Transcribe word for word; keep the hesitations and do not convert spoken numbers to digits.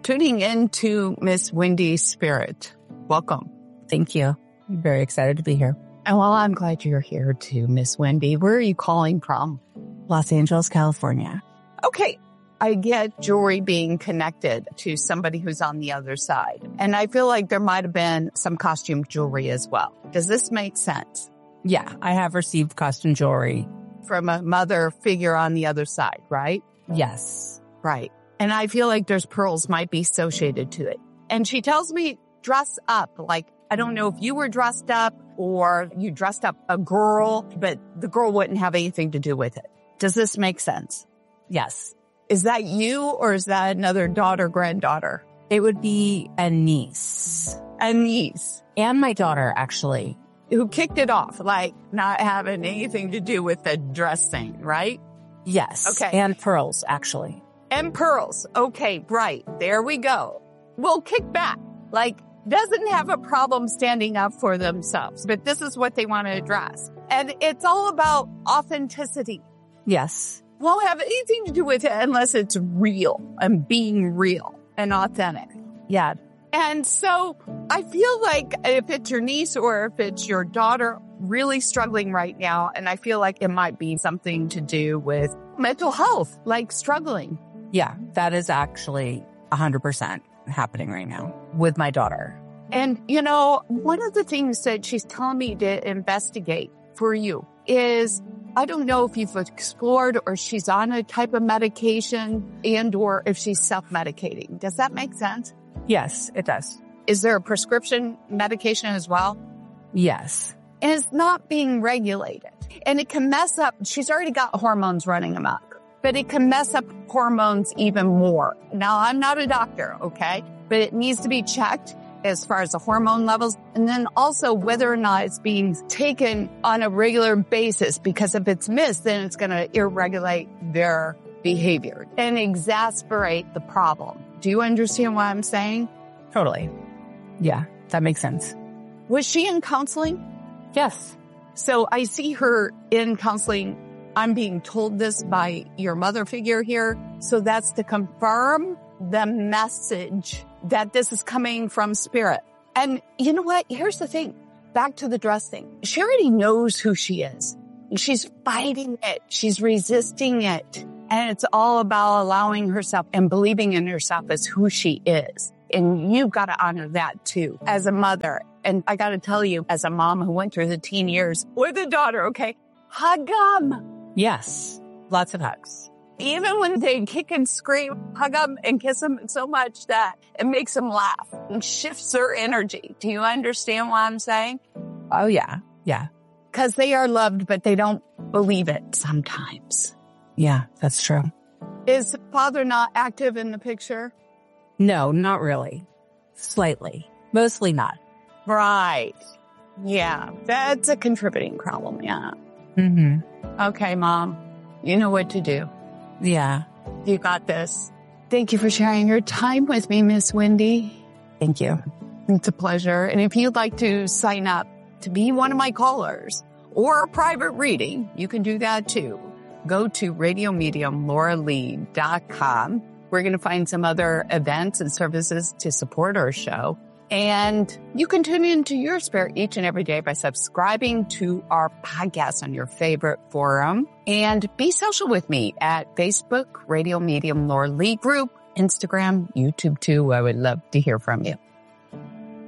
tuning into Miss Wendy Spirit. Welcome. Thank you. I'm very excited to be here. And well, I'm glad you're here too, Miss Wendy. Where are you calling from? Los Angeles, California. Okay. I get jewelry being connected to somebody who's on the other side. And I feel like there might have been some costume jewelry as well. Does this make sense? Yeah, I have received costume jewelry. From a mother figure on the other side, right? Yes. Right. And I feel like there's pearls might be associated to it. And she tells me dress up. Like, I don't know if you were dressed up or you dressed up a girl, but the girl wouldn't have anything to do with it. Does this make sense? Yes. Is that you or is that another daughter, granddaughter? It would be a niece. A niece. And my daughter, actually. Who kicked it off, like not having anything to do with the dress thing, right? Yes. Okay. And pearls, actually. And pearls. Okay, right. There we go. We'll kick back. Like, doesn't have a problem standing up for themselves, but this is what they want to address. And it's all about authenticity. Yes. Won't have anything to do with it unless it's real and being real and authentic. Yeah. And so I feel like if it's your niece or if it's your daughter really struggling right now, and I feel like it might be something to do with mental health, like struggling. Yeah, that is actually one hundred percent happening right now with my daughter. And, you know, one of the things that she's telling me to investigate for you is, I don't know if you've explored or she's on a type of medication and or if she's self-medicating. Does that make sense? Yes, it does. Is there a prescription medication as well? Yes. And it's not being regulated. And it can mess up. She's already got hormones running amok, but it can mess up hormones even more. Now, I'm not a doctor, okay? But it needs to be checked as far as the hormone levels. And then also whether or not it's being taken on a regular basis, because if it's missed, then it's going to irregulate their behavior and exacerbate the problem. Do you understand what I'm saying? Totally. Yeah, that makes sense. Was she in counseling? Yes. So I see her in counseling. I'm being told this by your mother figure here. So that's to confirm the message that this is coming from spirit. And you know what? Here's the thing. Back to the dress thing. She already knows who she is. She's fighting it. She's resisting it. And it's all about allowing herself and believing in herself as who she is. And you've got to honor that too, as a mother. And I got to tell you, as a mom who went through the teen years with a daughter, okay, hug them. Yes. Lots of hugs. Even when they kick and scream, hug them and kiss them so much that it makes them laugh and shifts their energy. Do you understand what I'm saying? Oh, yeah. Yeah. Because they are loved, but they don't believe it sometimes. Yeah, that's true. Is father not active in the picture? No, not really. Slightly. Mostly not. Right. Yeah, that's a contributing problem, yeah. Mm-hmm. Okay, Mom. You know what to do. Yeah. You got this. Thank you for sharing your time with me, Miss Wendy. Thank you. It's a pleasure. And if you'd like to sign up to be one of my callers or a private reading, you can do that too. Go to radio medium laura lee dot com. We're going to find some other events and services to support our show. And you can tune into your spirit each and every day by subscribing to our podcast on your favorite forum. And be social with me at Facebook, Radio Medium Laura Lee Group, Instagram, YouTube too. I would love to hear from you.